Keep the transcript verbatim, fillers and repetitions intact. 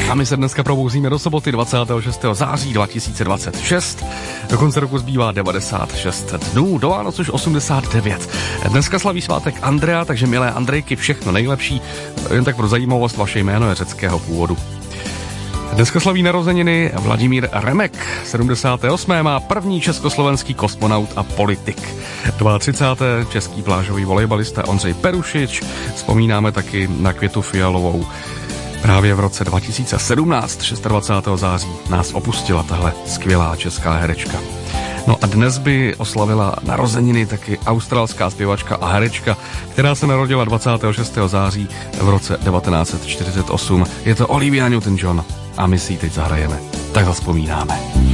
A my se dneska probouzíme do soboty dvacátého šestého září dva tisíce dvacet šest. Do konce roku zbývá devadesát šest dnů, do Vánoc už osmdesát devět. Dneska slaví svátek Andrea, takže milé Andrejky, všechno nejlepší. Jen tak pro zajímavost, vaše jméno je řeckého původu. Dneska slaví narozeniny Vladimír Remek, sedmdesátého osmého má první československý kosmonaut a politik. třicátého druhého český plážový volejbalista Ondřej Perušič, vzpomínáme taky na Květu Fialovou. Právě v roce dva tisíce sedmnáct, dvacátého šestého září, nás opustila tahle skvělá česká herečka. No a dnes by oslavila narozeniny taky australská zpěvačka a herečka, která se narodila dvacátého šestého září v roce devatenáct set čtyřicet osm. Je to Olivia Newton-John a my si ji teď zahrajeme. Tak zazpomínáme.